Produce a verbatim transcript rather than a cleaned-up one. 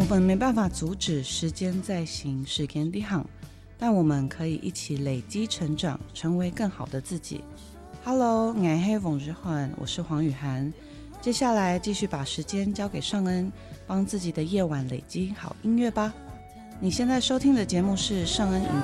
们没办法阻止时间在行，时间在行，但我们可以一起累积成长，成为更好的自己。Hello， 我是冯日焕，我是黄雨涵。接下来继续把时间交给尚恩，帮自己的夜晚累积好音乐吧。你现在收听的节目是尚恩饮